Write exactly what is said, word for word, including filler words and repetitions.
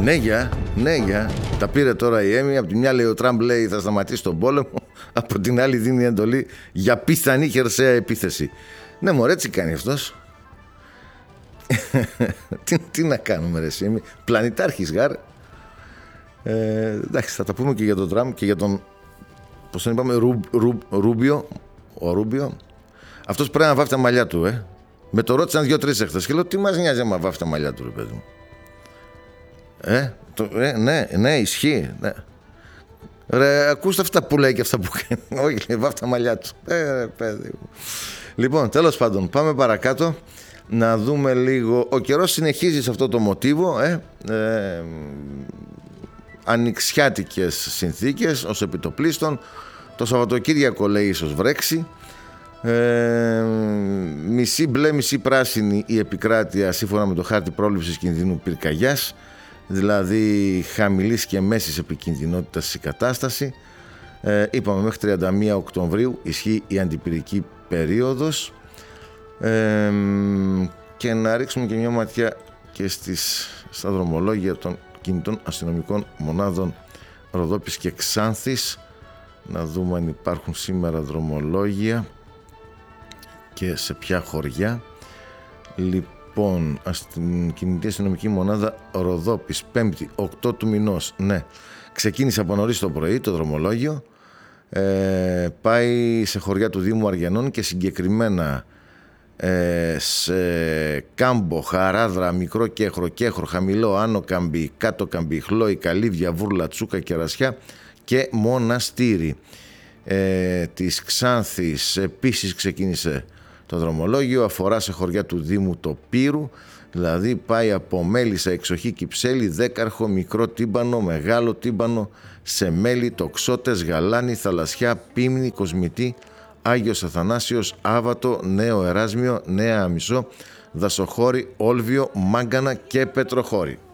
Ναι, για, ναι, για. Τα πήρε τώρα η Έμι. Από τη μια λέει ο Τραμπ λέει θα σταματήσει τον πόλεμο. Από την άλλη δίνει εντολή για πιθανή χερσαία επίθεση. Ναι, μωρέ, έτσι κάνει αυτός. τι, τι να κάνουμε, ρε Έμι. Πλανητάρχης, γάρ. Ε, εντάξει, θα τα πούμε και για τον Τραμπ και για τον. Πώς τον είπαμε, Ρου, Ρου, Ρούμπιο. Ο Ρούμπιο. Αυτός πρέπει να βάφει τα μαλλιά του, ε. Με το ρώτησαν δύο-τρεις εχθές και λέω τι μας νοιάζει άμα βάφει τα μαλλιά του, ρε παιδί μου. Ε, το, ε, ναι, ναι, ισχύει. Ναι. Ρε, ακούστε αυτά που λέει και αυτά που κάνει. Όχι, βάφει τα μαλλιά του. Ε, ρε, παιδί μου. Λοιπόν, τέλος πάντων, πάμε παρακάτω να δούμε λίγο. Ο καιρός συνεχίζει σε αυτό το μοτίβο. Ε, ε, ανοιξιάτικες συνθήκες ως επιτοπλίστων. Το Σαββατοκύριακο λέει ίσως βρέξει. Ε, μισή μπλε, μισή πράσινη η επικράτεια σύμφωνα με το χάρτη πρόληψης κινδύνου πυρκαγιάς, δηλαδή χαμηλής και μέσης επικινδυνότητας η κατάσταση. Ε, είπαμε μέχρι τριάντα μία Οκτωβρίου ισχύει η αντιπυρική περίοδος. Ε, και να ρίξουμε και μια ματιά και στις, στα δρομολόγια των κινητών αστυνομικών μονάδων Ροδόπης και Ξάνθης, να δούμε αν υπάρχουν σήμερα δρομολόγια και σε ποια χωριά. Λοιπόν, στην κινητή αστυνομική μονάδα Ροδόπης, Πέμπτη, οκτώ του μηνός, ναι, ξεκίνησε από νωρίς το πρωί το δρομολόγιο, ε, πάει σε χωριά του Δήμου Αργιανών και συγκεκριμένα ε, σε Κάμπο, Χαράδρα, Μικρό Κέχρο, Κέχρο, Χαμηλό, Άνω Καμπή, Κάτω Καμπή, Χλόη, Καλύβια, Βούρλα, Τσούκα, Κερασιά και Μοναστήρι. Ε, της Ξάνθης επίσης ξεκίνησε το δρομολόγιο, αφορά σε χωριά του Δήμου το Πύρου, δηλαδή πάει από Μέλισσα, Εξοχή, Κυψέλη, Δέκαρχο, Μικρό Τύμπανο, Μεγάλο Τύμπανο, Σεμέλη, Τοξότες, Γαλάνη, Θαλασσιά, Πίμνη, Κοσμητή, Άγιος Αθανάσιος, Άβατο, Νέο Εράσμιο, Νέα Αμισό, Δασοχώρη, Όλβιο, Μάγκανα και Πετροχώρη.